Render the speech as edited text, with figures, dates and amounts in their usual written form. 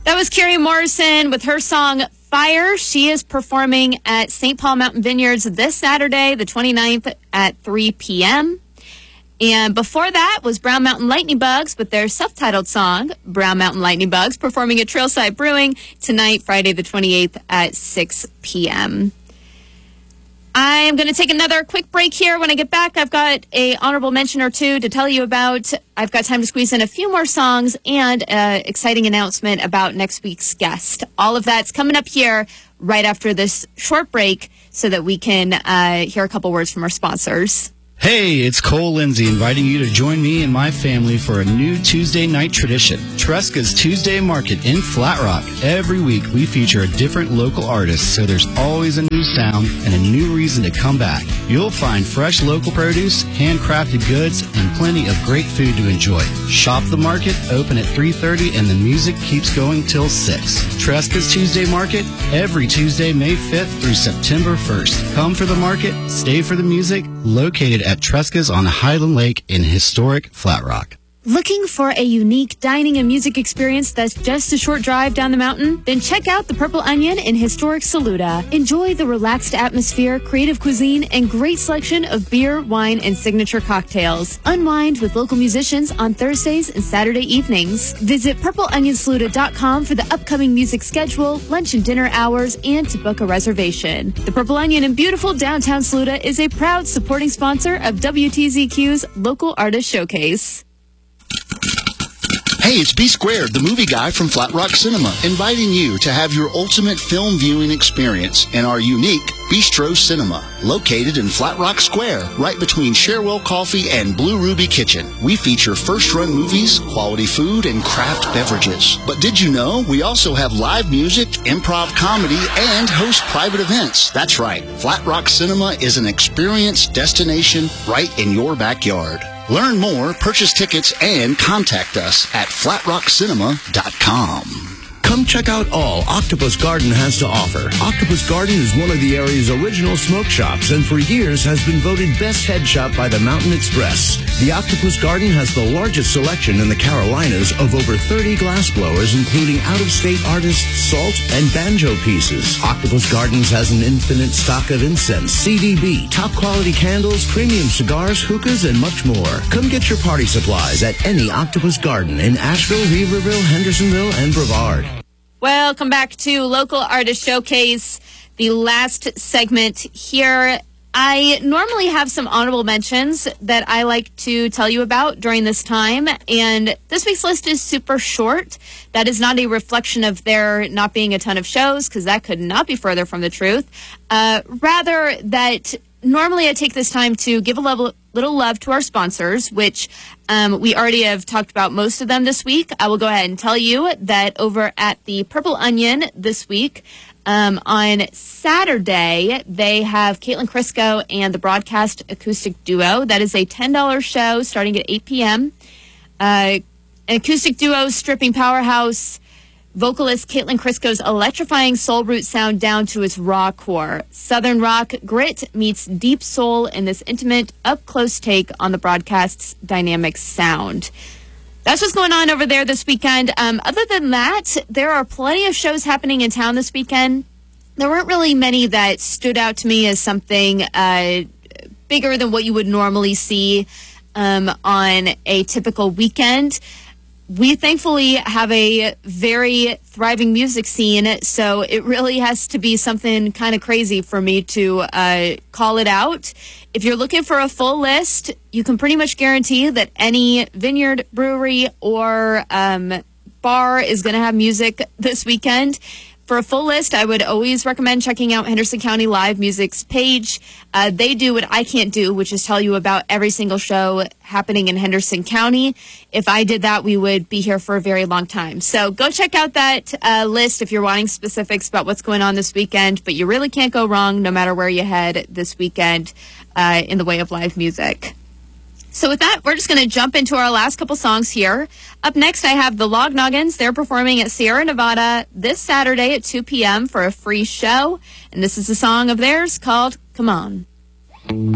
That was Carrie Morrison with her song Fire. She is performing at St. Paul Mountain Vineyards this Saturday, the 29th at 3 p.m. And before that was Brown Mountain Lightning Bugs with their self-titled song, Brown Mountain Lightning Bugs, performing at Trailside Brewing tonight, Friday the 28th at 6 p.m. I'm going to take another quick break here. When I get back, I've got a honorable mention or two to tell you about. I've got time to squeeze in a few more songs and an exciting announcement about next week's guest. All of that's coming up here right after this short break so that we can hear a couple words from our sponsors. Hey, it's Cole Lindsay inviting you to join me and my family for a new Tuesday night tradition, Tresca's Tuesday Market in Flat Rock. Every week we feature a different local artist, so there's always a new sound and a new reason to come back. You'll find fresh local produce, handcrafted goods, and plenty of great food to enjoy. Shop the market, open at 3:30, and the music keeps going till 6. Tresca's Tuesday Market, every Tuesday, May 5th through September 1st. Come for the market, stay for the music, located at Tresca's on Highland Lake in historic Flat Rock. Looking for a unique dining and music experience that's just a short drive down the mountain? Then check out the Purple Onion in historic Saluda. Enjoy the relaxed atmosphere, creative cuisine, and great selection of beer, wine, and signature cocktails. Unwind with local musicians on Thursdays and Saturday evenings. Visit purpleonionsaluda.com for the upcoming music schedule, lunch and dinner hours, and to book a reservation. The Purple Onion in beautiful downtown Saluda is a proud supporting sponsor of WTZQ's Local Artist Showcase. Hey, it's B Squared, the movie guy from Flat Rock Cinema, inviting you to have your ultimate film viewing experience in our unique Bistro Cinema, located in Flat Rock Square, right between Cherwell Coffee and Blue Ruby Kitchen. We feature first-run movies, quality food, and craft beverages. But did you know we also have live music, improv comedy, and host private events? That's right. Flat Rock Cinema is an experience destination right in your backyard. Learn more, purchase tickets, and contact us at flatrockcinema.com. Come check out all Octopus Garden has to offer. Octopus Garden is one of the area's original smoke shops and for years has been voted best head shop by the Mountain Express. The Octopus Garden has the largest selection in the Carolinas of over 30 glass blowers, including out-of-state artists' salt and banjo pieces. Octopus Gardens has an infinite stock of incense, CDB, top-quality candles, premium cigars, hookahs, and much more. Come get your party supplies at any Octopus Garden in Asheville, Weaverville, Hendersonville, and Brevard. Welcome back to Local Artist Showcase, the last segment here. I normally have some honorable mentions that I like to tell you about during this time, and this week's list is super short. That is not a reflection of there not being a ton of shows, because that could not be further from the truth. Rather, that normally I take this time to give a little love to our sponsors, which we already have talked about most of them this week. I will go ahead and tell you that over at the Purple Onion this week, on Saturday, they have Caitlin Crisco and the Broadcast Acoustic Duo. That is a $10 show starting at 8 p.m. An acoustic duo, stripping powerhouse, vocalist Caitlin Crisco's electrifying soul root sound down to its raw core. Southern rock grit meets deep soul in this intimate, up-close take on the Broadcast's dynamic sound. That's what's going on over there this weekend. Other than that, there are plenty of shows happening in town this weekend. There weren't really many that stood out to me as something bigger than what you would normally see on a typical weekend. We thankfully have a very thriving music scene, so it really has to be something kind of crazy for me to call it out. If you're looking for a full list, you can pretty much guarantee that any vineyard, brewery, or bar is going to have music this weekend. For a full list, I would always recommend checking out Henderson County Live Music's page. They do what I can't do, which is tell you about every single show happening in Henderson County. If I did that, we would be here for a very long time. So go check out that list if you're wanting specifics about what's going on this weekend. But you really can't go wrong no matter where you head this weekend in the way of live music. So with that, we're just going to jump into our last couple songs here. Up next, I have the Log Noggins. They're performing at Sierra Nevada this Saturday at 2 p.m. for a free show. And this is a song of theirs called Come On.